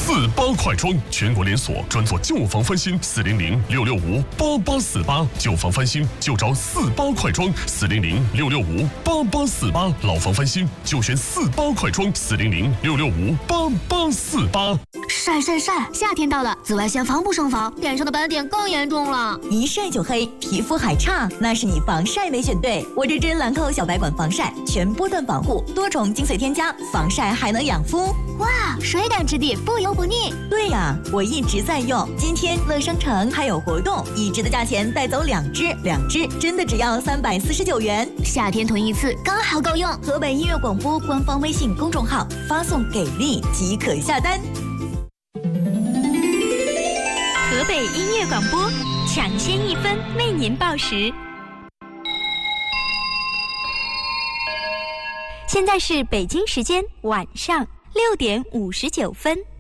48快装，全国连锁，专做旧房翻新，400-665-8848，旧房翻新就找48快装，400-665-8848，老房翻新就选48快装，400-665-8848。 晒晒晒！夏天到了，紫外线防不胜防，脸上的斑点更严重了。 一晒就黑，皮肤还差，那是你防晒没选对。我这支兰蔻小白管防晒，全波段保护，多重精髓添加，防晒还能养肤。 哇，水感质地，不油不腻。 对呀，我一直在用。今天乐商城还有活动，一支的价钱带走2支，2支真的只要349元。 夏天囤一次刚好够用。 河北音乐广播官方微信公众号发送给力即可下单。 河北音乐广播，抢先1分为您报时。现在是北京时间晚上6点59分。